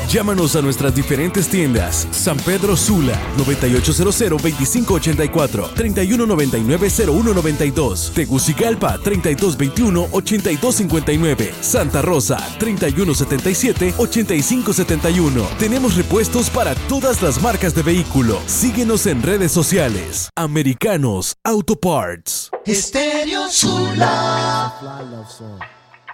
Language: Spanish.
Llámanos a nuestras diferentes tiendas. San Pedro Sula, 9800-2584, 3199-0192. Tegucigalpa, 3221-8259. Santa Rosa, 3177-8571. Tenemos repuestos para todas las marcas de vehículo. Síguenos en redes sociales. Americanos Auto Parts. Estéreo Sula.